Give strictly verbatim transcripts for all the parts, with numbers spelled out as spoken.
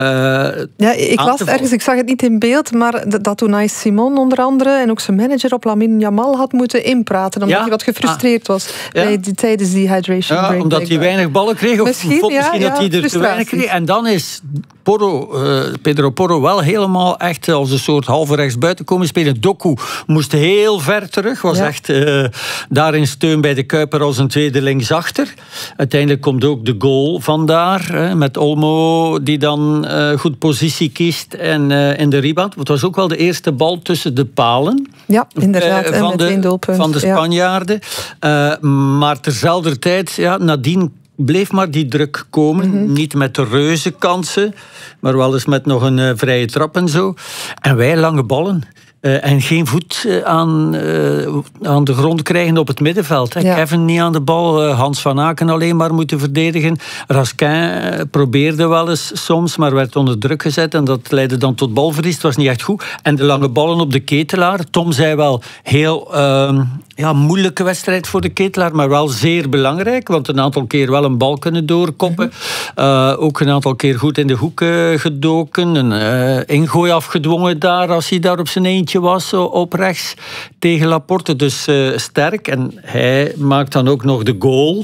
ja, ik las ergens, ik zag het niet in beeld, maar dat Unai Simon onder andere en ook zijn manager op Lamine Yamal had moeten inpraten, omdat ja? hij wat gefrustreerd was ah. bij die, tijdens die hydration ja, break. Omdat hij weinig ballen kreeg, of misschien, misschien ja, dat hij ja, er te weinig kreeg. En dan is Porro, uh, Pedro Porro wel helemaal echt als een soort halve rechtsbuiten komen spelen. Doku moest heel ver terug, was ja. echt uh, daarin steun bij de Kuiper als een tweede linksachter. Uiteindelijk komt ook de goal vandaar, uh, met Olmo die dan uh, goed positie kiest en uh, in de rebound. Het was ook wel de eerste bal tussen de palen. Ja, inderdaad. Uh, van, de, de, van de Spanjaarden. Ja. Uh, maar terzelfde tijd, ja, nadien bleef maar die druk komen. Mm-hmm. Niet met de reuze kansen, maar wel eens met nog een uh, vrije trap en zo. En wij lange ballen. Uh, en geen voet uh, aan, uh, aan de grond krijgen op het middenveld. Hè. Ja. Kevin niet aan de bal, uh, Hans van Aken alleen maar moeten verdedigen. Raskin uh, probeerde wel eens soms, maar werd onder druk gezet. En dat leidde dan tot balverlies. Het was niet echt goed. En de lange ballen op de Ketelaar. Tom zei wel, heel uh, ja, moeilijke wedstrijd voor de Ketelaar, maar wel zeer belangrijk. Want een aantal keer wel een bal kunnen doorkoppen. Uh, ook een aantal keer goed in de hoek uh, gedoken. Een uh, ingooi afgedwongen daar, als hij daar op zijn eentje was op rechts tegen Laporte, dus uh, sterk. En hij maakt dan ook nog de goal.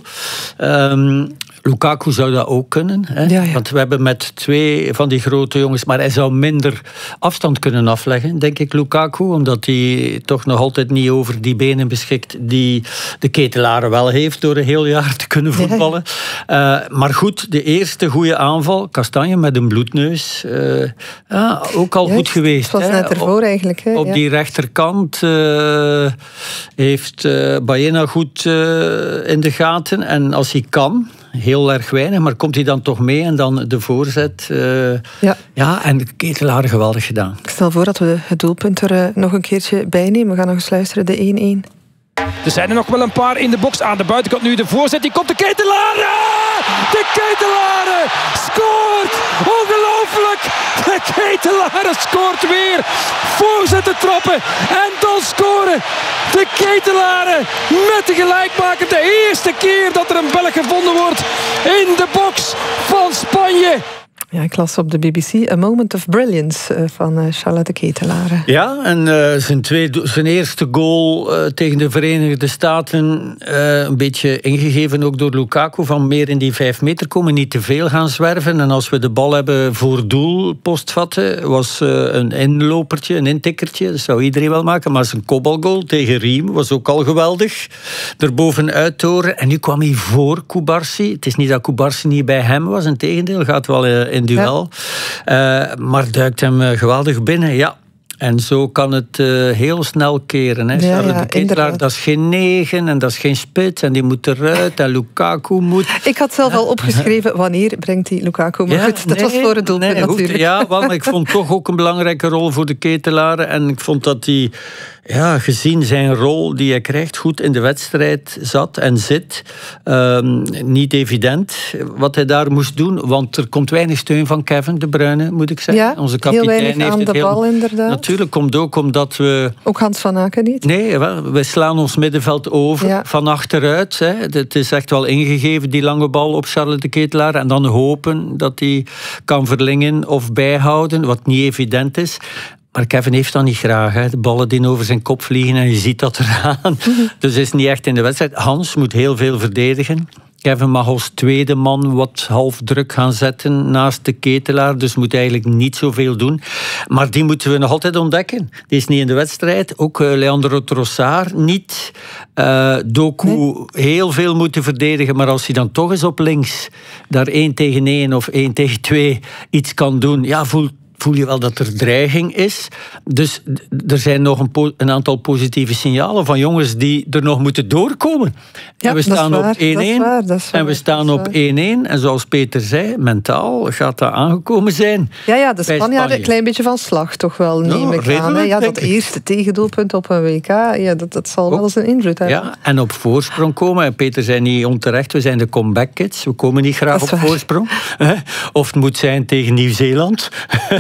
Um, Lukaku zou dat ook kunnen. Hè? Ja, ja. Want we hebben met twee van die grote jongens, maar hij zou minder afstand kunnen afleggen, denk ik, Lukaku, omdat hij toch nog altijd niet over die benen beschikt die de Ketelaren wel heeft door een heel jaar te kunnen voetballen. Ja. Uh, maar goed, de eerste goede aanval, Kastanje met een bloedneus, uh, ja, ook al ja, goed geweest. Het was net ervoor op, eigenlijk. Hè? Op ja. die rechterkant uh, heeft uh, Baena goed uh, in de gaten. En als hij kan, heel erg weinig, maar komt hij dan toch mee en dan de voorzet. Uh, ja. ja, en de Ketelaren geweldig gedaan. Ik stel voor dat we het doelpunt er uh, nog een keertje bij nemen. We gaan nog eens luisteren, de één-één. Er zijn er nog wel een paar in de box. Aan de buitenkant nu de voorzet. Die komt de Ketelaren! De Ketelaren scoort! Ongelooflijk! De Ketelaren scoort weer! Voorzetten trappen en dan scoren! De Ketelaren met de gelijkmaker. De eerste keer dat er een Belg gevonden wordt in de box van Spanje. Ja, ik las op de B B C A Moment of Brilliance uh, van uh, Charlotte Ketelaren. Ja, en uh, zijn, tweede, zijn eerste goal uh, tegen de Verenigde Staten uh, een beetje ingegeven ook door Lukaku, van meer in die vijf meter komen, niet te veel gaan zwerven. En als we de bal hebben voor doel postvatten, was uh, een inlopertje, een intikkertje, dat zou iedereen wel maken, maar zijn kopbalgoal tegen Riem was ook al geweldig. Erbovenuit horen. En nu kwam hij voor Kubarsi. Het is niet dat Kubarsi niet bij hem was, integendeel, gaat wel uh, in duel. Ja. Uh, maar duikt hem uh, geweldig binnen, ja. En zo kan het uh, heel snel keren. Hè. Ja, ja, de Ketelaar, dat is geen negen en dat is geen spits en die moet eruit en Lukaku moet... Ik had zelf al opgeschreven wanneer brengt die Lukaku. Maar ja, goed, dat nee, was voor het doelpunt nee, natuurlijk. Hoeft, ja, wel, maar ik vond toch ook een belangrijke rol voor de Ketelaren. En ik vond dat hij, ja, gezien zijn rol die hij krijgt, goed in de wedstrijd zat en zit. Um, niet evident wat hij daar moest doen, want er komt weinig steun van Kevin De Bruyne, moet ik zeggen. Ja, onze kapitein heel weinig aan heeft de heel, bal inderdaad. Natuurlijk komt ook omdat we... Ook Hans van Aken niet? Nee, we slaan ons middenveld over, ja. van achteruit. Hè. Het is echt wel ingegeven, die lange bal op Charles de Ketelaar. En dan hopen dat hij kan verlengen of bijhouden, wat niet evident is. Maar Kevin heeft dat niet graag. Hè. De ballen die over zijn kop vliegen en je ziet dat eraan. Mm-hmm. Dus is niet echt in de wedstrijd. Hans moet heel veel verdedigen. Kevin mag als tweede man wat half druk gaan zetten naast de Ketelaar. Dus moet eigenlijk niet zoveel doen. Maar die moeten we nog altijd ontdekken. Die is niet in de wedstrijd. Ook uh, Leandro Trossard niet. Uh, Doku nee. heel veel moeten verdedigen. Maar als hij dan toch eens op links daar één tegen één of één tegen twee iets kan doen. Ja, voelt voel je wel dat er dreiging is. Dus er zijn nog een, po- een aantal positieve signalen van jongens die er nog moeten doorkomen. Ja, en we staan op één-één. Waar, en we staan op één-één. En zoals Peter zei, mentaal gaat dat aangekomen zijn. Ja, ja, de Spanjaarden een klein beetje van slag toch wel, neem ik aan. Hè? Ja, dat eerste tegendoelpunt op een W K, ja, dat, dat zal wel eens een invloed hebben. Ja, en op voorsprong komen. En Peter zei niet onterecht, we zijn de comeback kids. We komen niet graag op voorsprong. Of het moet zijn tegen Nieuw-Zeeland.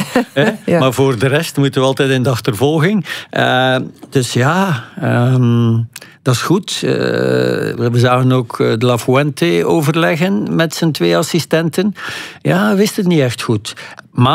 ja. Maar voor de rest moeten we altijd in de achtervolging. Uh, dus ja, um, dat is goed. Uh, we zagen ook de La Fuente overleggen met zijn twee assistenten. Ja, wist het niet echt goed. Maar